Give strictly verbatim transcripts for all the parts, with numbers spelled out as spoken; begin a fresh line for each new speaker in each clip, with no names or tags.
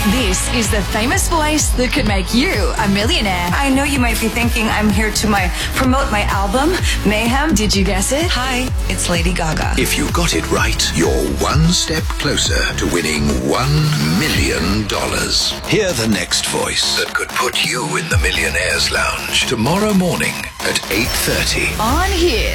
This is the famous voice that could make you a millionaire.
I know you might be thinking I'm here to my promote my album, Mayhem.
Did you guess it?
Hi, it's Lady Gaga.
If you got it right, you're one step closer to winning one million dollars. Hear the next voice that could put you in the Millionaires Lounge tomorrow morning at eight thirty.
On here.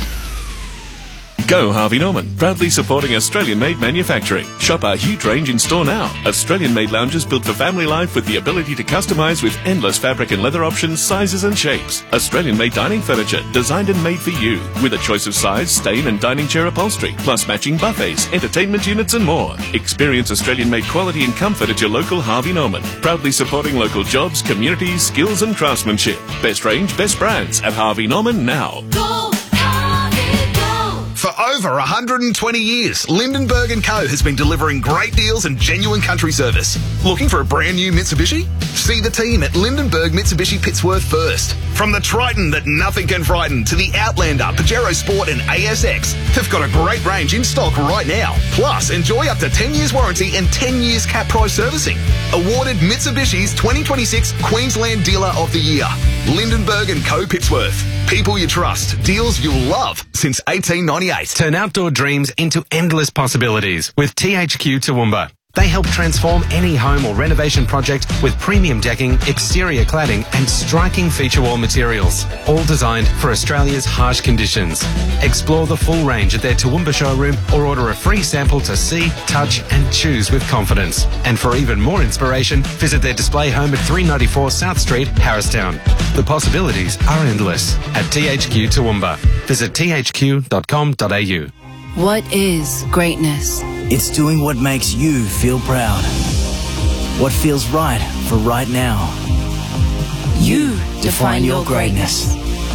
Go Harvey Norman, proudly supporting Australian-made manufacturing. Shop our huge range in store now. Australian-made lounges built for family life with the ability to customise with endless fabric and leather options, sizes and shapes. Australian-made dining furniture, designed and made for you, with a choice of size, stain and dining chair upholstery, plus matching buffets, entertainment units and more. Experience Australian-made quality and comfort at your local Harvey Norman, proudly supporting local jobs, communities, skills and craftsmanship. Best range, best brands at Harvey Norman now.
Go!
For over one hundred twenty years, Lindenberg and Co has been delivering great deals and genuine country service. Looking for a brand new Mitsubishi? See the team at Lindenberg Mitsubishi Pittsworth first. From the Triton that nothing can frighten to the Outlander, Pajero Sport and A S X, they've got a great range in stock right now. Plus, enjoy up to ten years warranty and ten years cap price servicing. Awarded Mitsubishi's twenty twenty-six Queensland Dealer of the Year. Lindenberg and Co Pittsworth. People you trust. Deals you'll love since eighteen ninety-eight.
Turn outdoor dreams into endless possibilities with T H Q Toowoomba. They help transform any home or renovation project with premium decking, exterior cladding and striking feature wall materials. All designed for Australia's harsh conditions. Explore the full range at their Toowoomba showroom or order a free sample to see, touch and choose with confidence. And for even more inspiration, visit their display home at three ninety-four South Street, Harristown. The possibilities are endless at T H Q Toowoomba. Visit t h q dot com dot a u.
What is greatness?
It's doing what makes you feel proud. What feels right for right now.
You define your greatness.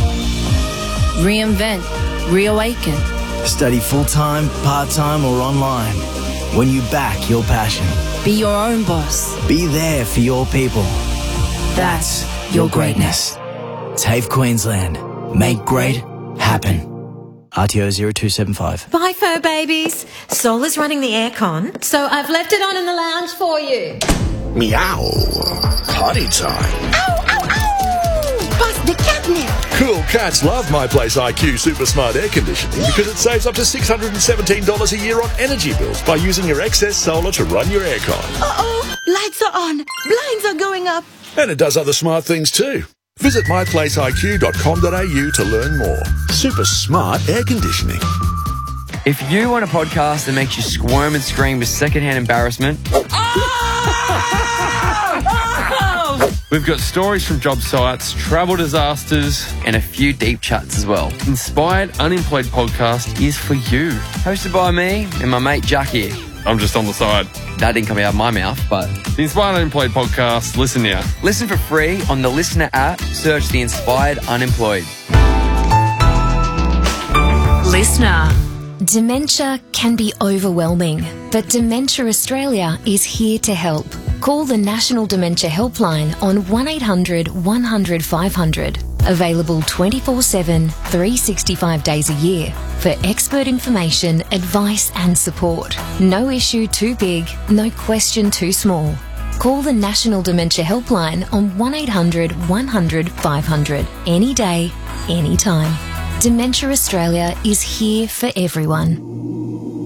Reinvent, reawaken.
Study full-time, part-time or online. When you back your passion.
Be your own boss.
Be there for your people.
That's your greatness.
TAFE Queensland. Make great happen. R T O zero two seven five.
Bye, fur babies. Sol is running the aircon, so I've left it on in the lounge for you.
Meow. Potty time.
Ow, ow, ow! Bust the catnip.
Cool cats love My Place I Q Super Smart Air Conditioning because it saves up to six hundred seventeen dollars a year on energy bills by using your excess solar to run your aircon.
Uh-oh, lights are on, blinds are going up.
And it does other smart things too. Visit my place I Q dot com dot a u to learn more. Super smart air conditioning.
If you want a podcast that makes you squirm and scream with secondhand embarrassment, we've got stories from job sites, travel disasters, and a few deep chats as well. Inspired Unemployed Podcast is for you. Hosted by me and my mate Jack here. I'm just on the side. That didn't come out of my mouth, but... The Inspired Unemployed Podcast, listen now. Listen for free on the Listener app. Search The Inspired Unemployed.
Listener. Dementia can be overwhelming, but Dementia Australia is here to help. Call the National Dementia Helpline on one eight hundred one hundred five hundred. Available twenty-four seven, three hundred sixty-five days a year for expert information, advice and support. No issue too big, no question too small. Call the National Dementia Helpline on one eight hundred one hundred five hundred. Any day, any time. Dementia Australia is here for everyone.